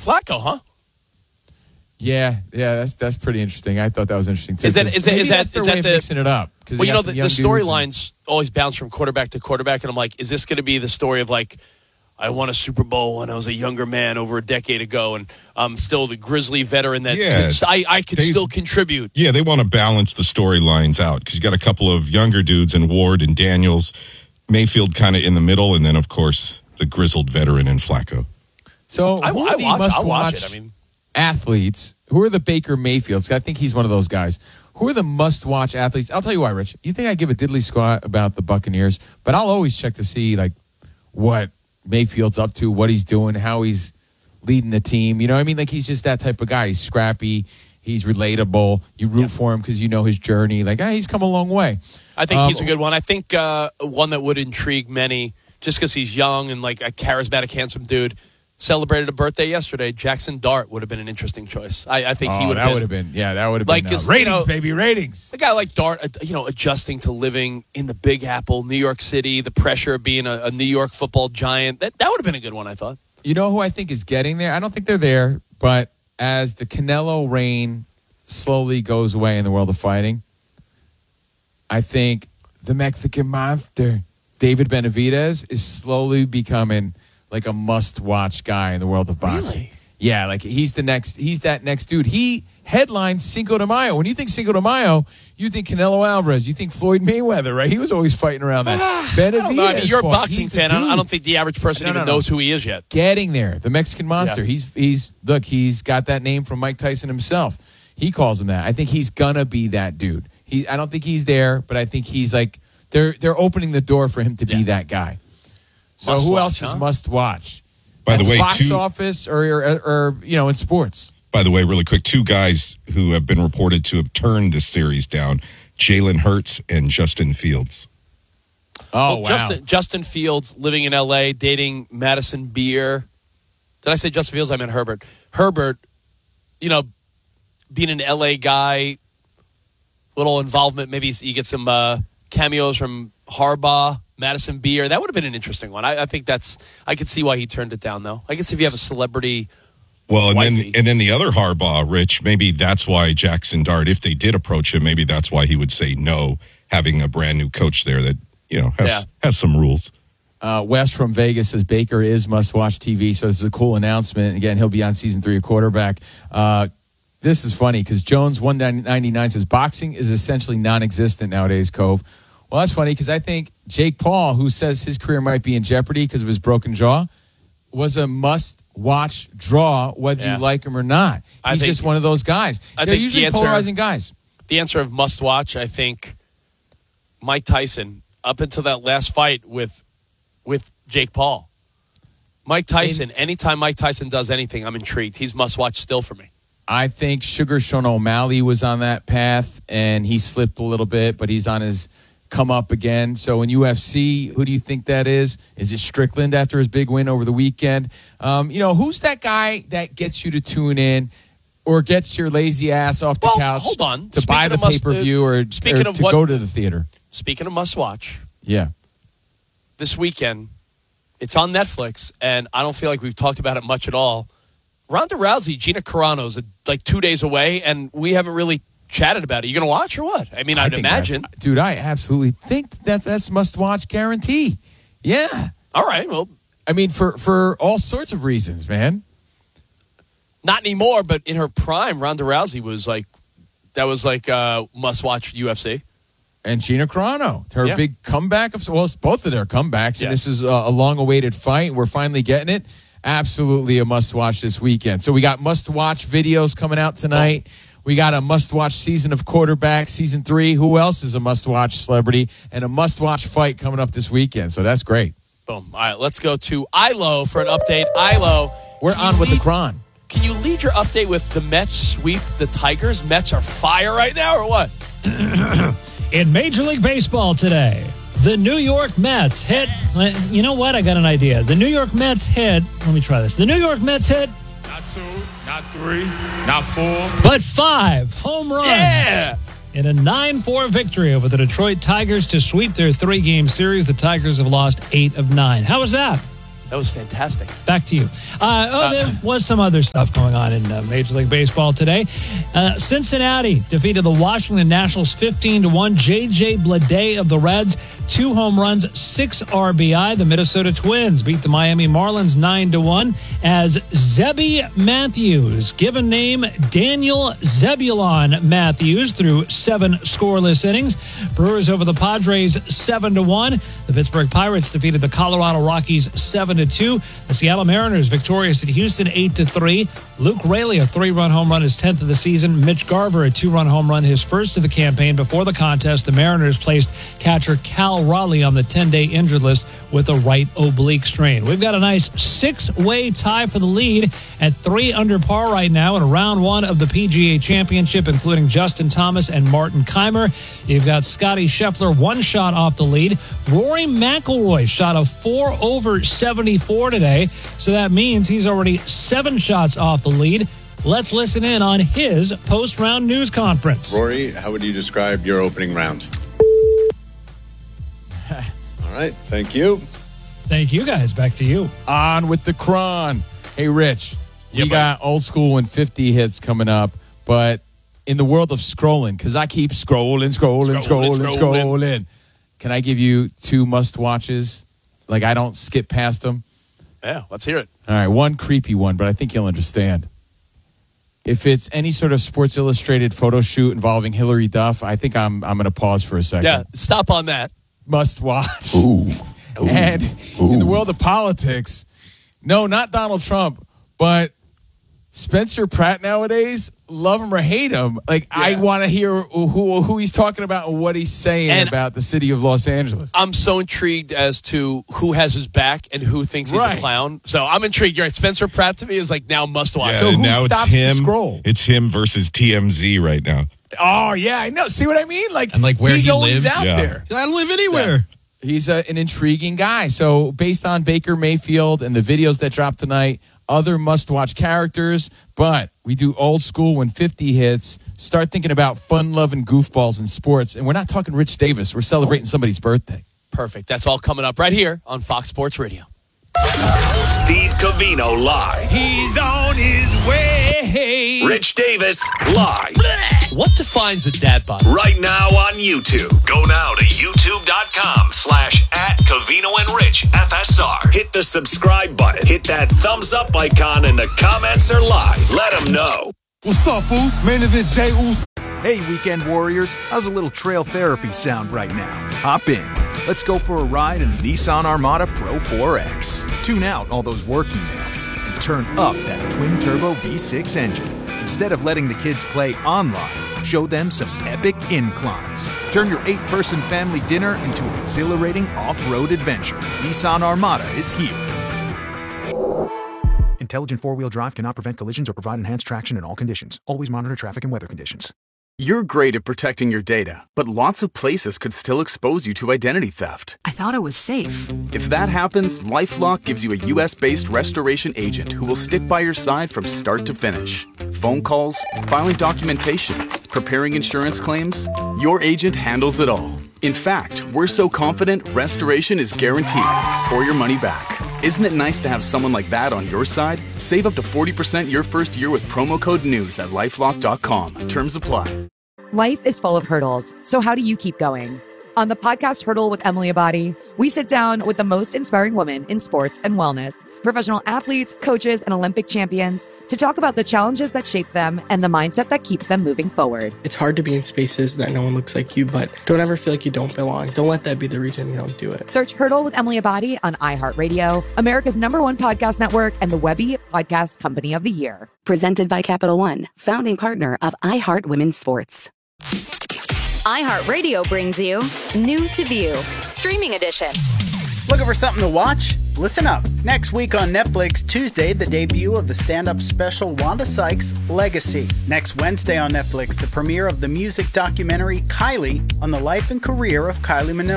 Flacco, huh? Yeah, that's pretty interesting. I thought that was interesting too. Is that mixing it up? Well, the storylines always bounce from quarterback to quarterback, and I'm like, is this going to be the story of like, I won a Super Bowl when I was a younger man over a decade ago, and I'm still the Grizzly veteran that I could still contribute. Yeah, they want to balance the storylines out because you got a couple of younger dudes in Ward and Daniels, Mayfield kind of in the middle, and then, of course, the grizzled veteran in Flacco. So I'll watch it. I mean, athletes, who are the Baker Mayfields? I think he's one of those guys. Who are the must-watch athletes? I'll tell you why, Rich. You think I give a diddly squat about the Buccaneers, but I'll always check to see like what Mayfield's up to, what he's doing, how he's leading the team. You know what I mean? Like, he's just that type of guy. He's scrappy. He's relatable. You root for him because you know his journey. Like, he's come a long way. I think he's a good one. I think one that would intrigue many, just because he's young and like a charismatic, handsome dude, celebrated a birthday yesterday. Jackson Dart would have been an interesting choice. I think he would have been. That would have been. Yeah, that would have like, been. Ratings, baby, ratings. A guy like Dart, adjusting to living in the Big Apple, New York City, the pressure of being a New York football giant. That would have been a good one, I thought. You know who I think is getting there? I don't think they're there, but as the Canelo reign slowly goes away in the world of fighting, I think the Mexican monster, David Benavidez, is slowly becoming like a must-watch guy in the world of boxing. Really? Yeah, like he's that next dude. He headlined Cinco de Mayo. When you think Cinco de Mayo, you think Canelo Alvarez, you think Floyd Mayweather, right? He was always fighting around that. Benavidez, you're a boxing fan. I don't think the average person even knows who he is yet. Getting there, the Mexican monster. Yeah. He's got that name from Mike Tyson himself. He calls him that. I think he's gonna be that dude. I don't think he's there, but I think he's like they're opening the door for him to be that guy. So who else is must watch? By the way, box office or in sports. By the way, really quick, two guys who have been reported to have turned this series down: Jalen Hurts and Justin Fields. Oh, wow! Justin Fields living in L.A., dating Madison Beer. Did I say Justin Fields? I meant Herbert. Herbert, being an L.A. guy, little involvement. Maybe you get some cameos from Harbaugh. Madison Beer, that would have been an interesting one. I think I could see why he turned it down, though. I guess if you have a celebrity, and then the other Harbaugh, Rich, maybe that's why Jackson Dart, if they did approach him, maybe that's why he would say no, having a brand new coach there that has some rules. West from Vegas says Baker is must-watch TV, so this is a cool announcement. Again, he'll be on season 3 of quarterback. This is funny because Jones 199 says boxing is essentially non-existent nowadays, Cove. Well, that's funny because I think Jake Paul, who says his career might be in jeopardy because of his broken jaw, was a must-watch draw, whether you like him or not. He's just one of those guys. They're usually polarizing guys. The answer of must-watch, I think, Mike Tyson, up until that last fight with Jake Paul. Mike Tyson, anytime Mike Tyson does anything, I'm intrigued. He's must-watch still for me. I think Sugar Sean O'Malley was on that path, and he slipped a little bit, but he's on his come up again. So in UFC, who do you think that is? Is it Strickland after his big win over the weekend? Who's that guy that gets you to tune in or gets your lazy ass off the couch to buy the pay-per-view or to go to the theater? Speaking of must-watch. Yeah. This weekend, it's on Netflix, and I don't feel like we've talked about it much at all. Ronda Rousey, Gina Carano's like 2 days away, and we haven't really chatted about it. You going to watch or what? I mean, I'd imagine. Dude, I absolutely think that's must-watch guarantee. Yeah. All right, well. I mean, for all sorts of reasons, man. Not anymore, but in her prime, Ronda Rousey was like must-watch UFC. And Gina Carano, her big comeback. It's both of their comebacks, and this is a long-awaited fight. We're finally getting it. Absolutely a must-watch this weekend. So we got must-watch videos coming out tonight. We got a must-watch season of quarterback, season 3. Who else is a must-watch celebrity? And a must-watch fight coming up this weekend. So that's great. Boom. All right, let's go to Ilo for an update. Ilo. We're on with the Cron. Can you lead your update with the Mets sweep the Tigers? Mets are fire right now or what? In Major League Baseball today, the New York Mets hit. You know what? I got an idea. The New York Mets hit. Let me try this. The New York Mets hit. Not 2, not 3, not 4. But 5 home runs in a 9-4 victory over the Detroit Tigers to sweep their 3-game series. The Tigers have lost 8 of 9. How was that? That was fantastic. Back to you. There was some other stuff going on in Major League Baseball today. Cincinnati defeated the Washington Nationals 15-1. J.J. Bleday of the Reds, 2 home runs, 6 RBI. The Minnesota Twins beat the Miami Marlins 9-1 as Zebby Matthews, given name Daniel Zebulon Matthews, threw 7 scoreless innings. Brewers over the Padres 7-1. The Pittsburgh Pirates defeated the Colorado Rockies 7-2. The Seattle Mariners victorious at Houston 8-3. Luke Raley, a 3-run home run, his 10th of the season. Mitch Garver, a 2-run home run, his first of the campaign. Before the contest, the Mariners placed catcher Cal Raleigh on the 10-day injured list with a right oblique strain. We've got a nice 6-way tie for the lead at 3 under par right now in round 1 of the PGA Championship, including Justin Thomas and Martin Keimer. You've got Scotty Scheffler 1 shot off the lead. Rory McIlroy shot a 4 over 74 today, so that means he's already 7 shots off the lead. Let's listen in on his post-round news conference. Rory, how would you describe your opening round? All right, thank you. Thank you, guys. Back to you. On with the cron. Hey, Rich, we got old school and 50 hits coming up, but in the world of scrolling, because I keep scrolling. Can I give you 2 must-watches? Like, I don't skip past them. Yeah, let's hear it. All right, one creepy one, but I think you'll understand. If it's any sort of Sports Illustrated photo shoot involving Hillary Duff, I think I'm going to pause for a second. Yeah, stop on that. Must watch. Ooh. And in the world of politics, no, not Donald Trump, but Spencer Pratt nowadays, love him or hate him. Like, yeah. I want to hear who he's talking about and what he's saying about the city of Los Angeles. I'm so intrigued as to who has his back and who thinks he's a clown. So I'm intrigued. You're right. Spencer Pratt to me is like now must watch. Yeah, so who now stops it's him. The scroll? It's him versus TMZ right now. Oh, yeah, I know. See what I mean? Like, and like where he's he always lives out there. I don't live anywhere. Yeah. He's an intriguing guy. So based on Baker Mayfield and the videos that dropped tonight, other must-watch characters, but we do old school when 50 hits. Start thinking about fun-loving goofballs in sports. And we're not talking Rich Davis. We're celebrating somebody's birthday. Perfect. That's all coming up right here on Fox Sports Radio. Steve Covino live. He's on his way. Rich Davis live. What defines a dad bod? Right now on YouTube. Go now to youtube.com/@CovinoandRichFSR. Hit the subscribe button. Hit that thumbs up icon and the comments are live. Let them know. What's up, fools? Main event Jay Uso. Hey, weekend warriors. How's a little trail therapy sound right now? Hop in. Let's go for a ride in the Nissan Armada Pro 4X. Tune out all those work emails and turn up that twin-turbo V6 engine. Instead of letting the kids play online, show them some epic inclines. Turn your 8-person family dinner into an exhilarating off-road adventure. Nissan Armada is here. Intelligent four-wheel drive cannot prevent collisions or provide enhanced traction in all conditions. Always monitor traffic and weather conditions. You're great at protecting your data, but lots of places could still expose you to identity theft. I thought it was safe. If that happens, LifeLock gives you a U.S.-based restoration agent who will stick by your side from start to finish. Phone calls, filing documentation, preparing insurance claims, your agent handles it all. In fact, we're so confident restoration is guaranteed or your money back. Isn't it nice to have someone like that on your side? Save up to 40% your first year with promo code NEWS at LifeLock.com. Terms apply. Life is full of hurdles, so how do you keep going? On the podcast Hurdle with Emily Abadi, we sit down with the most inspiring women in sports and wellness, professional athletes, coaches, and Olympic champions to talk about the challenges that shape them and the mindset that keeps them moving forward. It's hard to be in spaces that no one looks like you, but don't ever feel like you don't belong. Don't let that be the reason you don't do it. Search Hurdle with Emily Abadi on iHeartRadio, America's #1 podcast network, and the Webby Podcast Company of the Year. Presented by Capital One, founding partner of iHeart Women's Sports. iHeartRadio brings you New to View, Streaming Edition. Looking for something to watch? Listen up. Next week on Netflix, Tuesday, the debut of the stand-up special Wanda Sykes' Legacy. Next Wednesday on Netflix, the premiere of the music documentary Kylie on the life and career of Kylie Minogue.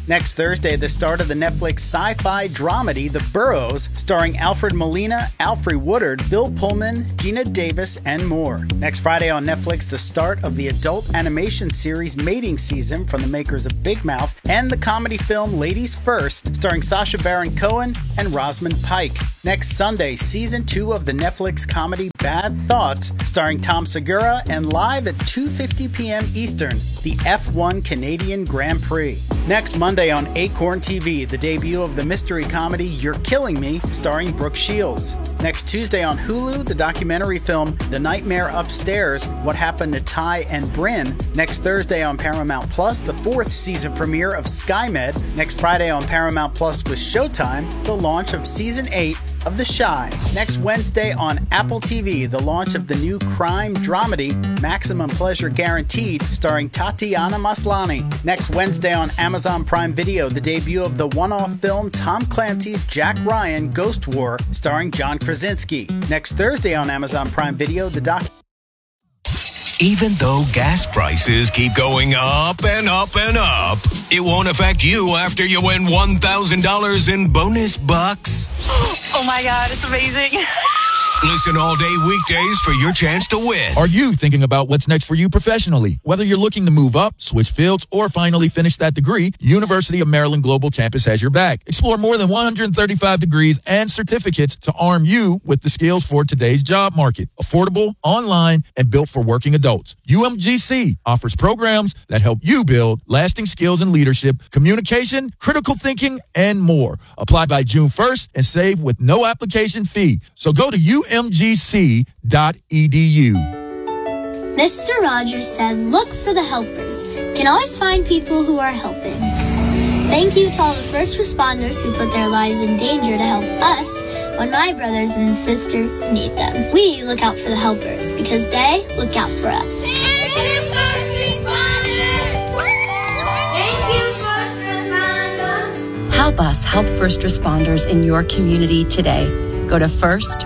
Next Thursday, the start of the Netflix sci-fi dramedy The Burrows, starring Alfred Molina, Alfre Woodard, Bill Pullman, Gina Davis, and more. Next Friday on Netflix, the start of the adult animation series Mating Season from the makers of Big Mouth, and the comedy film Ladies First, starring Sacha Baron Cohen and Rosamund Pike. Next Sunday, Season 2 of the Netflix comedy Bad Thoughts, starring Tom Segura, and live at 2:50 p.m. Eastern, the F1 Canadian Grand Prix. Next Monday on Acorn TV, the debut of the mystery comedy You're Killing Me, starring Brooke Shields. Next Tuesday on Hulu, the documentary film The Nightmare Upstairs, What Happened to Ty and Bryn. Next Thursday on Paramount Plus, the 4th season premiere of SkyMed. Next Friday on Paramount Plus with Showtime, the launch of Season 8 of The Chi. Next Wednesday on Apple TV, the launch of the new crime dramedy Maximum Pleasure Guaranteed, starring Tatiana Maslany. Next Wednesday on Amazon Prime Video, the debut of the one-off film Tom Clancy's Jack Ryan Ghost War, starring John Krasinski. Next Thursday on Amazon Prime Video, the Even though gas prices keep going up and up and up, it won't affect you after you win $1,000 in bonus bucks. Oh my God, it's amazing. Listen all day weekdays for your chance to win. Are you thinking about what's next for you professionally? Whether you're looking to move up, switch fields, or finally finish that degree, University of Maryland Global Campus has your back. Explore more than 135 degrees and certificates to arm you with the skills for today's job market. Affordable, online, and built for working adults. UMGC offers programs that help you build lasting skills in leadership, communication, critical thinking, and more. Apply by June 1st and save with no application fee. So go to umgc.edu. Mr. Rogers said, look for the helpers. You can always find people who are helping. Thank you to all the first responders who put their lives in danger to help us when my brothers and sisters need them. We look out for the helpers because they look out for us. Thank you, first responders! Thank you, first responders! Help us help first responders in your community today. Go to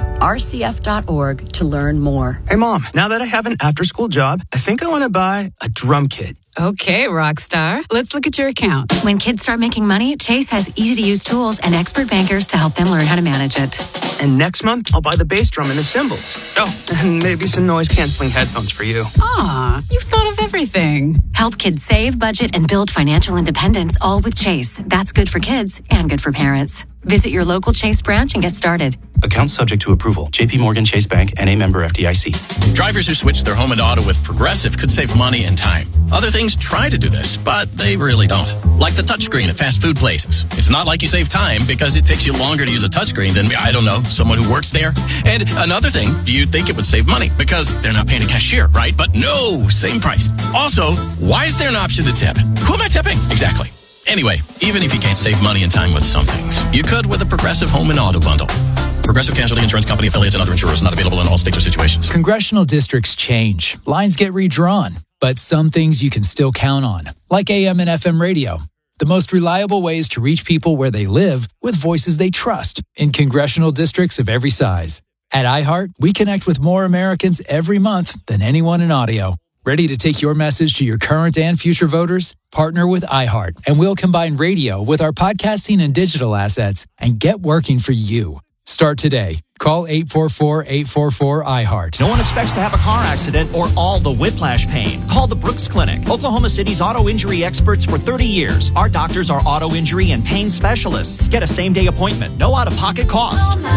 firstrcf.org to learn more. Hey, Mom, now that I have an after-school job, I think I want to buy a drum kit. Okay, Rockstar. Let's look at your account. When kids start making money, Chase has easy-to-use tools and expert bankers to help them learn how to manage it. And next month, I'll buy the bass drum and the cymbals. Oh, and maybe some noise-canceling headphones for you. Aw, you've thought of everything. Help kids save, budget, and build financial independence, all with Chase. That's good for kids and good for parents. Visit your local Chase branch and get started. Account subject to approval. JP Morgan Chase Bank, N.A. member FDIC. Drivers who switch their home and auto with Progressive could save money and time. Other things try to do this, but they really don't. Like the touchscreen at fast food places. It's not like you save time because it takes you longer to use a touchscreen than, I don't know, someone who works there. And another thing, you'd think it would save money because they're not paying a cashier, right? But no, same price. Also, why is there an option to tip? Who am I tipping? Exactly. Anyway, even if you can't save money and time with some things, you could with a Progressive home and auto bundle. Progressive Casualty Insurance Company, affiliates, and other insurers. Not available in all states or situations. Congressional districts change. Lines get redrawn. But some things you can still count on, like AM and FM radio. The most reliable ways to reach people where they live with voices they trust in congressional districts of every size. At iHeart, we connect with more Americans every month than anyone in audio. Ready to take your message to your current and future voters? Partner with iHeart, and we'll combine radio with our podcasting and digital assets and get working for you. Start today. Call 844-844-iHeart. No one expects to have a car accident or all the whiplash pain. Call the Brooks Clinic, Oklahoma City's auto injury experts for 30 years. Our doctors are auto injury and pain specialists. Get a same-day appointment. No out-of-pocket cost. Call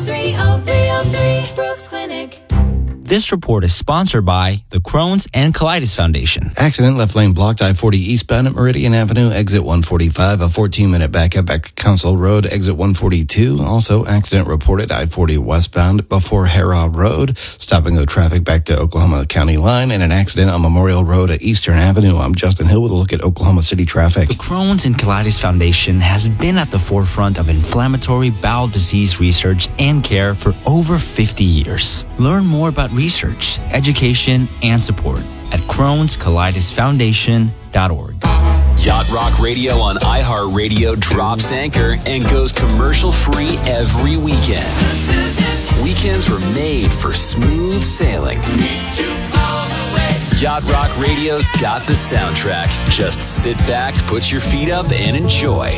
943-0303, Brooks Clinic. This report is sponsored by the Crohn's and Colitis Foundation. Accident, left lane blocked, I-40 eastbound at Meridian Avenue, exit 145, a 14-minute backup back Council Road, exit 142. Also, accident reported I-40 westbound before Hera Road, stopping the traffic back to Oklahoma County line, and an accident on Memorial Road at Eastern Avenue. I'm Justin Hill with a look at Oklahoma City traffic. The Crohn's and Colitis Foundation has been at the forefront of inflammatory bowel disease research and care for over 50 years. Learn more about research, education, and support at Crohn'sColitisFoundation.org. Yacht Rock Radio on iHeartRadio drops anchor and goes commercial-free every weekend. Weekends were made for smooth sailing. Yacht Rock Radio's got the soundtrack. Just sit back, put your feet up, and enjoy.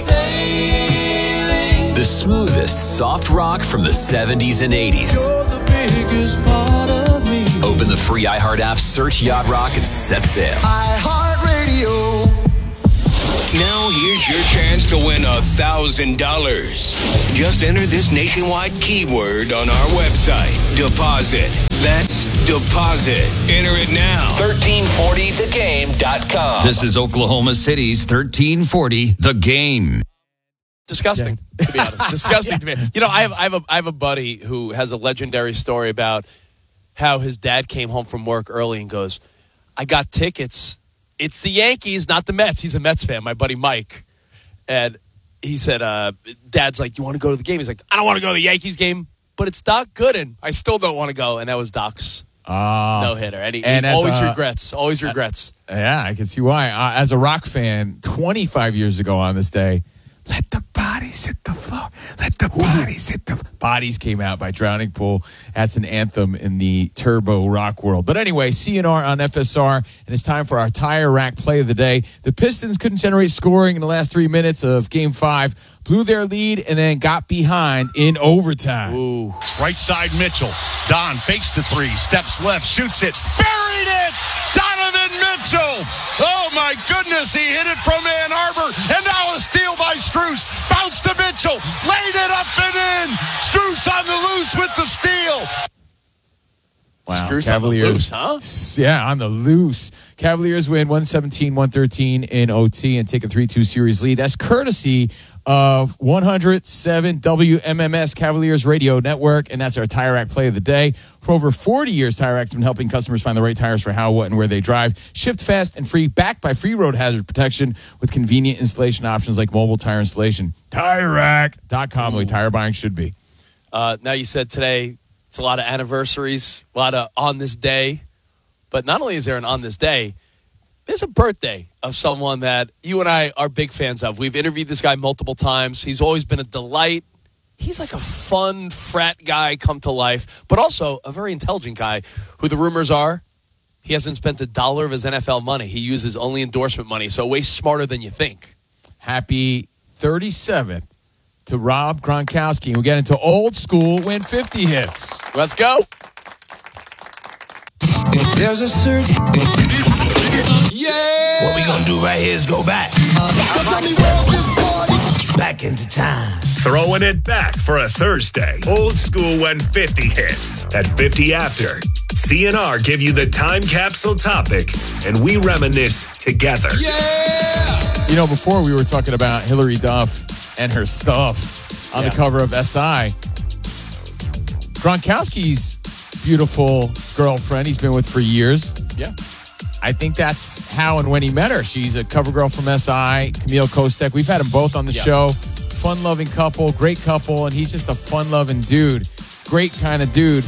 The smoothest soft rock from the 70s and 80s. Open the free iHeart app, search Yacht Rock, and set sail. iHeartRadio. Now here's your chance to win $1,000. Just enter this nationwide keyword on our website. Deposit. That's deposit. Enter it now. 1340thegame.com. This is Oklahoma City's 1340 The Game. Disgusting, to be honest. Disgusting to me. You know, I have a buddy who has a legendary story about how his dad came home from work early and goes, I got tickets. It's the Yankees, not the Mets. He's a Mets fan, my buddy Mike. And he said, Dad's like, you want to go to the game? He's like, I don't want to go to the Yankees game, but it's Doc Gooden. I still don't want to go. And that was Doc's no-hitter. And he always regrets. Yeah, I can see why. As a Rock fan, 25 years ago on this day, let the bodies hit the floor. Let the bodies hit the Bodies came out by Drowning Pool. That's an anthem in the turbo rock world. But anyway, CNR on FSR, and it's time for our tire rack play of the day. The Pistons couldn't generate scoring in the last 3 minutes of Game 5, blew their lead, and then got behind in overtime. Ooh. Right side Mitchell. Don fakes the three, steps left, shoots it, buried it! Donovan Mitchell! Oh my goodness, he hit it from Ann Arbor, and now a steal by Strus. Bounce to Mitchell, laid it up and in. Strus on the loose with the steal. Wow, Strus Cavaliers, on the loose, huh? Yeah, on the loose. Cavaliers win 117-113 in OT and take a 3-2 series lead. That's courtesy of 107 WMMS Cavaliers Radio Network, and that's our Tire Rack play of the day. For over 40 years, Tire Rack's been helping customers find the right tires for how, what, and where they drive. Shipped fast and free, backed by free road hazard protection with convenient installation options like mobile tire installation. TireRack.com, the way tire buying should be. Now you said today it's a lot of anniversaries, a lot of on this day. But not only is there an on this day, there's a birthday of someone that you and I are big fans of. We've interviewed this guy multiple times. He's always been a delight. He's like a fun frat guy come to life, but also a very intelligent guy who the rumors are he hasn't spent $1 of his NFL money. He uses only endorsement money, so way smarter than you think. Happy 37th to Rob Gronkowski. And we get into old school Win 50 hits. Let's go. There's a certain... Yeah! What we gonna do right here is go back. Back into time. Throwing it back for a Thursday. Old school when 50 hits. At 50 after, CNR give you the time capsule topic, and we reminisce together. Yeah! You know, before we were talking about Hillary Duff and her stuff on the cover of SI. Gronkowski's beautiful girlfriend he's been with for years. Yeah. I think that's how and when he met her. She's a cover girl from SI, Camille Kostek. We've had them both on the show. Fun-loving couple, great couple, and he's just a fun-loving dude. Great kind of dude.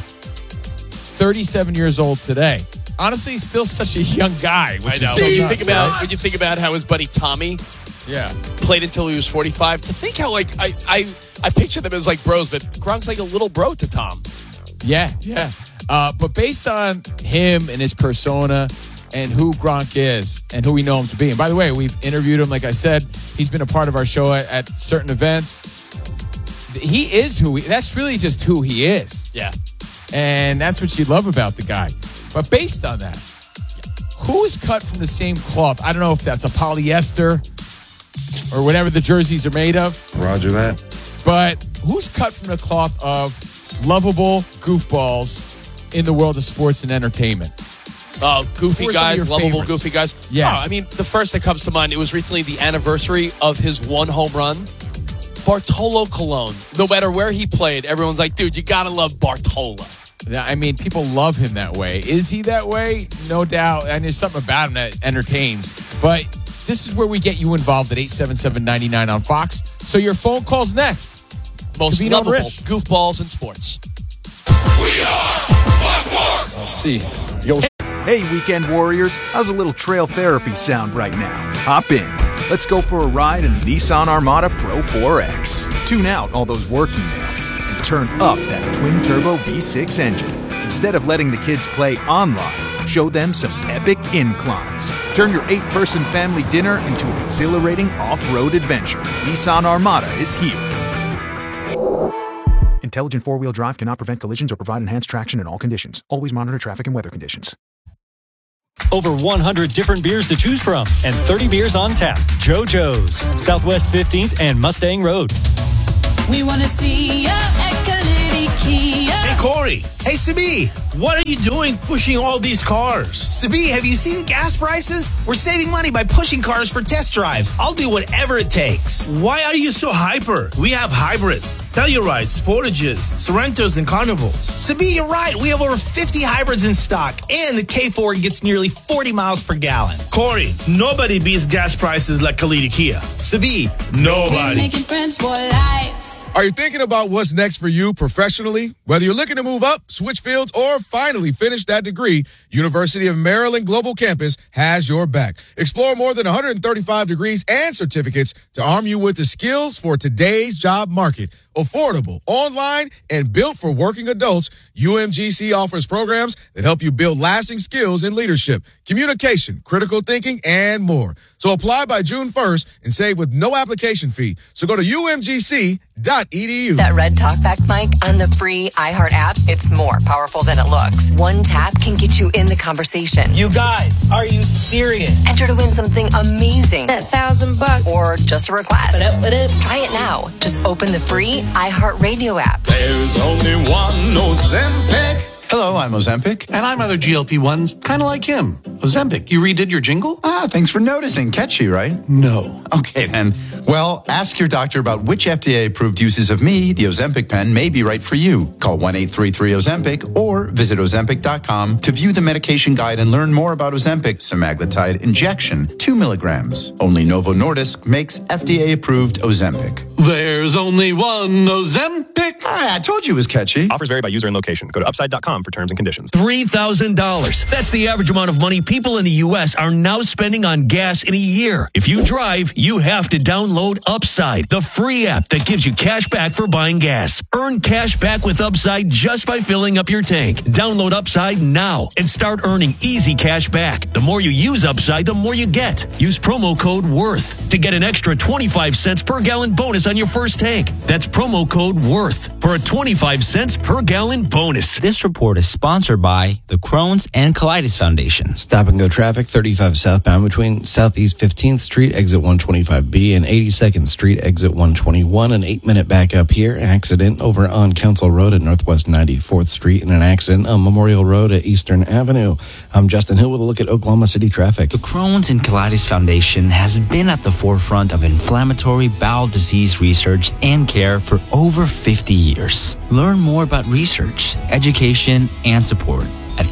37 years old today. Honestly, still such a young guy. I know. When you think about how his buddy Tommy played until he was 45, to think how, like, I picture them as, like, bros, but Gronk's like a little bro to Tom. Yeah. But based on him and his persona and who Gronk is and who we know him to be. And by the way, we've interviewed him. Like I said, he's been a part of our show at certain events. He is that's really just who he is. Yeah. And that's what you love about the guy. But based on that, who is cut from the same cloth? I don't know if that's a polyester or whatever the jerseys are made of. Roger that. But who's cut from the cloth of lovable goofballs in the world of sports and entertainment? Goofy guys, lovable favorites? Goofy guys. Yeah. Oh, I mean, the first that comes to mind, it was recently the anniversary of his one home run. Bartolo Colon. No matter where he played, everyone's like, dude, you gotta love Bartolo. Yeah, I mean, people love him that way. Is he that way? No doubt. And there's something about him that entertains. But this is where we get you involved at 877-99 on Fox. So your phone call's next. Most lovable goofballs in sports. We are Sports. Let's see. Yo. Hey, weekend warriors. How's a little trail therapy sound right now? Hop in. Let's go for a ride in the Nissan Armada Pro 4X. Tune out all those work emails and turn up that twin-turbo V6 engine. Instead of letting the kids play online, Show them some epic inclines. Turn your 8-person family dinner into an exhilarating off-road adventure. Nissan Armada is here. Intelligent four-wheel drive cannot prevent collisions or provide enhanced traction in all conditions. Always monitor traffic and weather conditions. Over 100 different beers to choose from and 30 beers on tap. JoJo's, Southwest 15th and Mustang Road. We want to see ya at Kalidi Kia. Hey, Corey. Hey, Sabi. What are you doing pushing all these cars? Sabi, have you seen gas prices? We're saving money by pushing cars for test drives. I'll do whatever it takes. Why are you so hyper? We have hybrids, Tellurides, Sportages, Sorrentos, and Carnivals. Sabi, you're right. We have over 50 hybrids in stock, and the K4 gets nearly 40 miles per gallon. Corey, nobody beats gas prices like Kalidi Kia. Sabi, nobody. Making friends for life. Are you thinking about what's next for you professionally? Whether you're looking to move up, switch fields, or finally finish that degree, University of Maryland Global Campus has your back. Explore more than 135 degrees and certificates to arm you with the skills for today's job market. Affordable, online, and built for working adults, UMGC offers programs that help you build lasting skills in leadership, communication, critical thinking, and more. So apply by June 1st and save with no application fee. So go to umgc.edu. That red talkback mic on the free iHeart app, it's more powerful than it looks. One tap can get you in the conversation. You guys, are you serious? Enter to win something amazing. That $1,000. Or just a request. Try it now. Just open the free iHeart Radio app. There's only one Ozempic. Hello, I'm Ozempic. And I'm other GLP-1s, kind of like him. Ozempic, you redid your jingle? Thanks for noticing. Catchy, right? No. Okay, then. Well, ask your doctor about which FDA-approved uses of me, the Ozempic pen, may be right for you. Call 1-833-OZEMPIC or visit Ozempic.com to view the medication guide and learn more about Ozempic semaglutide injection, 2 milligrams. Only Novo Nordisk makes FDA-approved Ozempic. There's only one Ozempic. I told you it was catchy. Offers vary by user and location. Go to upside.com for terms and conditions. $3,000. That's the average amount of money people in the U.S. are now spending on gas in a year. If you drive, you have to download Upside, the free app that gives you cash back for buying gas. Earn cash back with Upside just by filling up your tank. Download Upside now and start earning easy cash back. The more you use Upside, the more you get. Use promo code WORTH to get an extra 25 cents per gallon bonus on your first tank. That's promo code WORTH for a 25 cents per gallon bonus. This report is sponsored by the Crohn's and Colitis Foundation. Stop and go traffic 35 southbound between Southeast 15th Street, exit 125B, and 82nd Street, exit 121. An 8-minute backup here. Accident over on Council Road at Northwest 94th Street, and an accident on Memorial Road at Eastern Avenue. I'm Justin Hill with a look at Oklahoma City traffic. The Crohn's and Colitis Foundation has been at the forefront of inflammatory bowel disease research and care for over 50 years. Learn more about research, education, and support at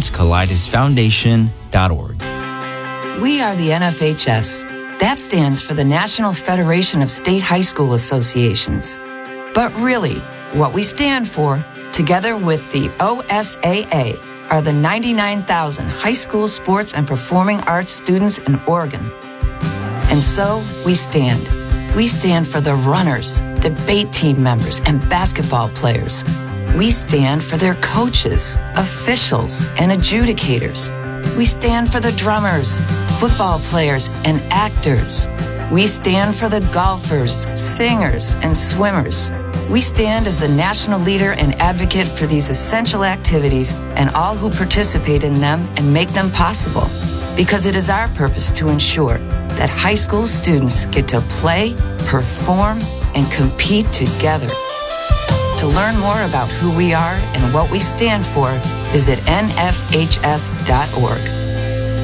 Crohn'sColitisFoundation.org. We are the NFHS. That stands for the National Federation of State High School Associations. But really, what we stand for, together with the OSAA, are the 99,000 high school sports and performing arts students in Oregon. And so, we stand. We stand for the runners, debate team members, and basketball players. We stand for their coaches, officials, and adjudicators. We stand for the drummers, football players, and actors. We stand for the golfers, singers, and swimmers. We stand as the national leader and advocate for these essential activities and all who participate in them and make them possible. Because it is our purpose to ensure that high school students get to play, perform, and compete together. To learn more about who we are and what we stand for, visit nfhs.org.